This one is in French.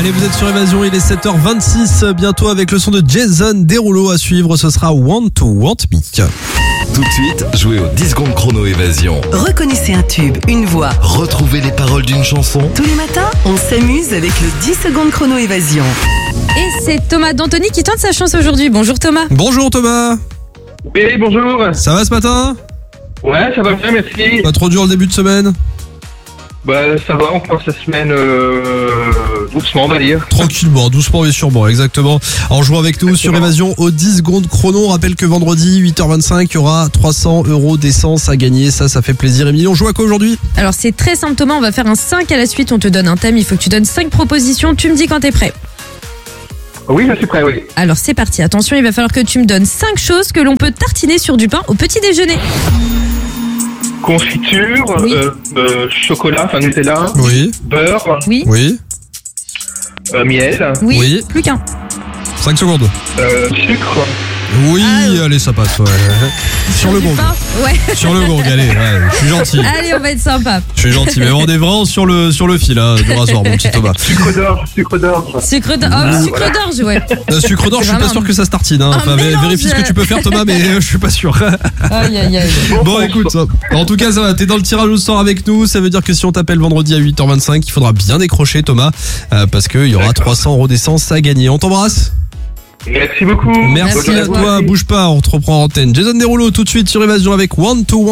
Et vous êtes sur Évasion, il est 7h26, bientôt avec le son de Jason Derulo à suivre, ce sera Want to Want Me. Tout de suite, jouez au 10 secondes chrono Évasion. Reconnaissez un tube, une voix. Retrouvez les paroles d'une chanson. Tous les matins, on s'amuse avec le 10 secondes chrono Évasion. Et c'est Thomas d'Antony qui tente sa chance aujourd'hui. Bonjour Thomas. Bonjour Thomas, Oui, bonjour. ça va ce matin? Ouais, ça va bien, merci. Pas trop dur le début de semaine? Bah, ça va, on commence la semaine doucement, on va dire. Tranquillement, doucement mais sûrement, exactement. En jouant avec nous sur Évasion au 10 secondes chrono, on rappelle que vendredi 8h25, il y aura 300 € d'essence à gagner, ça fait plaisir. Émilie, on joue à quoi aujourd'hui? Alors c'est très simple Thomas, on va faire un 5 à la suite. On te donne un thème, il faut que tu donnes 5 propositions. Tu me dis quand t'es prêt. Oui, je suis prêt, oui. Alors c'est parti, attention, il va falloir que tu me donnes 5 choses que l'on peut tartiner sur du pain au petit déjeuner. Confiture, Oui. chocolat, enfin Nutella, Oui, beurre, Oui, oui, miel, oui, Oui. plus qu'un. 5 secondes. sucre. Oui, Ah. allez, ça passe, ouais. Sur le Du gong. pain. Ouais. Sur le gong, allez, ouais, je suis gentil. Allez, on va être sympa. Je suis gentil, mais on est vraiment sur le fil hein, du rasoir, mon petit Thomas. Sucre d'orge. Sucre d'orge, ouais. Sucre d'orge, je suis pas Vraiment sûr que ça se tartine. Hein. un Enfin, mélange. vérifie ce que tu peux faire, Thomas, mais je suis pas sûr. Aïe, aïe, aïe. Bon, écoute, en tout cas, ça va. T'es dans le tirage au sort avec nous. Ça veut dire que si on t'appelle vendredi à 8h25, il faudra bien décrocher, Thomas, parce qu'il y aura 300 € d'essence à gagner. On t'embrasse. Merci beaucoup. Merci Merci à à toi. Bouge pas, on te reprend en antenne. Jason Derulo tout de suite sur Évasion avec Want to Want.